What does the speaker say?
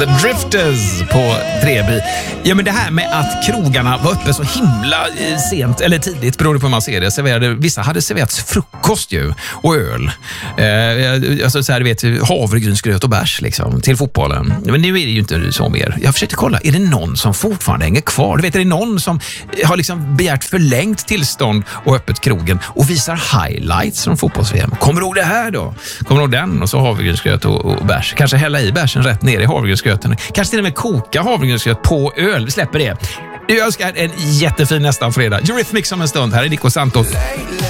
The Drifters på Treby. Ja, men det här med att krogarna var uppe så himla sent eller tidigt, beroende på hur man ser det. Vissa hade serverats frukost ju och öl. Alltså så här, du vet, havregrynsgröt och bärs liksom, till fotbollen. Men nu är det ju inte så mer. Jag försökte kolla, är det någon som fortfarande hänger kvar? Du vet, är det någon som har liksom begärt förlängt tillstånd och öppet krogen och visar highlights från fotbolls-VM? Kommer du ihåg det här då? Kommer du ihåg den? Och så havregrynsgröt och bärs. Kanske hälla i bärsen rätt ner i havregrynsgröten. Kanske till och med koka havregrynsgröt på öl. Vi släpper det. Jag önskar en jättefin nästan fredag. Eurythmics om en stund. Här är Nico Santos.